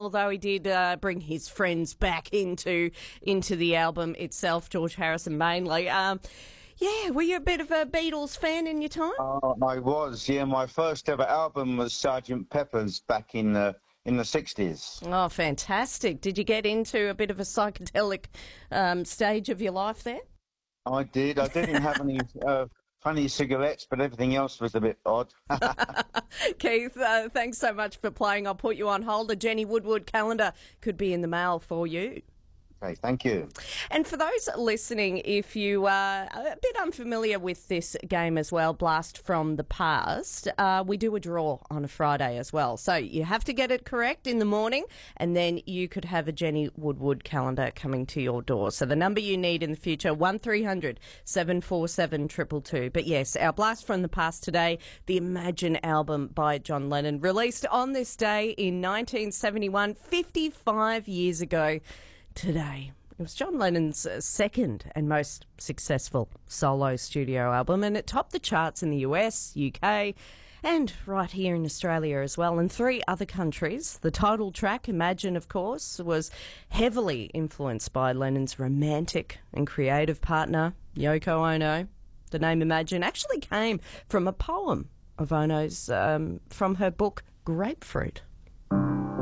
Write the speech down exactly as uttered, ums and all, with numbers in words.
although he did uh, bring his friends back into into the album itself, George Harrison mainly. Um, yeah, were you a bit of a Beatles fan in your time? Uh, I was, yeah. My first ever album was Sergeant Pepper's back in the in the sixties. Oh, fantastic. Did you get into a bit of a psychedelic um, stage of your life there? I did. I didn't have any uh, funny cigarettes, but everything else was a bit odd. Keith, uh, thanks so much for playing. I'll put you on hold. A Jenny Woodward calendar could be in the mail for you. Okay, thank you. And for those listening, if you are a bit unfamiliar with this game as well, Blast from the Past, uh, we do a draw on a Friday as well. So you have to get it correct in the morning, and then you could have a Jenny Woodward calendar coming to your door. So the number you need in the future, one three hundred seven four seven two two two. But yes, our Blast from the Past today, the Imagine album by John Lennon, released on this day in nineteen seventy-one, fifty-five years ago today. It was John Lennon's uh, second and most successful solo studio album, and it topped the charts in the U S, U K, and right here in Australia as well, and three other countries. The title track, Imagine, of course, was heavily influenced by Lennon's romantic and creative partner, Yoko Ono. The name Imagine actually came from a poem of Ono's um, from her book Grapefruit.